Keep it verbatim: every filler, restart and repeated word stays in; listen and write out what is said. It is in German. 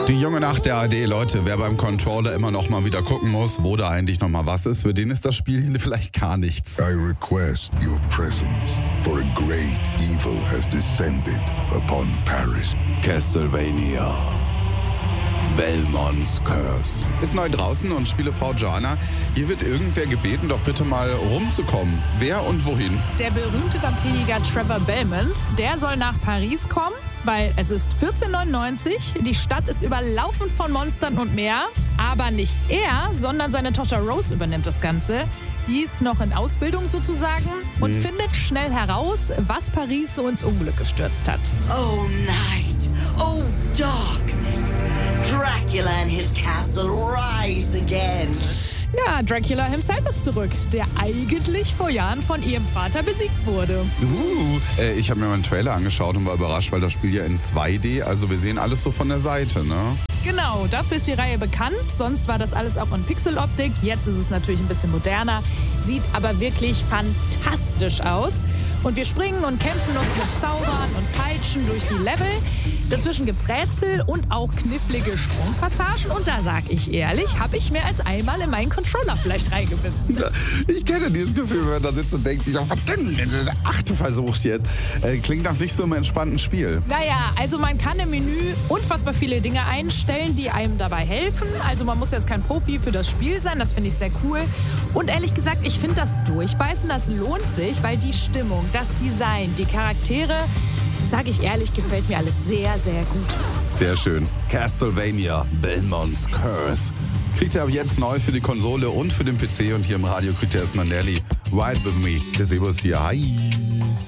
Die junge Nacht der A R D, Leute, wer beim Controller immer noch mal wieder gucken muss, wo da eigentlich noch mal was ist, für den ist das Spiel hier vielleicht gar nichts. I request your presence, for a great evil has descended upon Paris. Castlevania. Belmont's Curse. Ist neu draußen und Spielefrau Joanna, hier wird irgendwer gebeten, doch bitte mal rumzukommen. Wer und wohin? Der berühmte Vampirjäger Trevor Belmont, der soll nach Paris kommen, weil es ist vierzehnhundertneunundneunzig, die Stadt ist überlaufen von Monstern und mehr. Aber nicht er, sondern seine Tochter Rose übernimmt das Ganze. Die ist noch in Ausbildung sozusagen und mhm. findet schnell heraus, was Paris so ins Unglück gestürzt hat. Oh night, oh darkness, Dracula and his castle rise again. Ja, Dracula himself ist zurück, der eigentlich vor Jahren von ihrem Vater besiegt wurde. Uh, äh, ich habe mir mal einen Trailer angeschaut und war überrascht, weil das Spiel ja in zwei D, also wir sehen alles so von der Seite, ne? Genau, dafür ist die Reihe bekannt, sonst war das alles auch in Pixeloptik. Jetzt ist es natürlich ein bisschen moderner, sieht aber wirklich fantastisch aus. Und wir springen und kämpfen uns mit Zaubern und Peitschen durch die Level. Dazwischen gibt's Rätsel und auch knifflige Sprungpassagen. Und da sag ich ehrlich, habe ich mehr als einmal in meinen Controller vielleicht reingebissen. Ich kenne dieses Gefühl, wenn man da sitzt und denkt sich, oh verdammt, der achte versucht jetzt. Äh, klingt nach nicht so einem entspannten Spiel. Naja, also man kann im Menü unfassbar viele Dinge einstellen, die einem dabei helfen. Also man muss jetzt kein Profi für das Spiel sein, das finde ich sehr cool. Und ehrlich gesagt, ich finde das Durchbeißen, das lohnt sich, weil die Stimmung, das Design, die Charaktere, sage ich ehrlich, gefällt mir alles sehr, sehr gut. Sehr schön. Castlevania, Belmont's Curse. Kriegt ihr ab jetzt neu für die Konsole und für den P C und hier im Radio kriegt ihr erstmal Nelly. Ride with me. Der Sebus hier. Hi.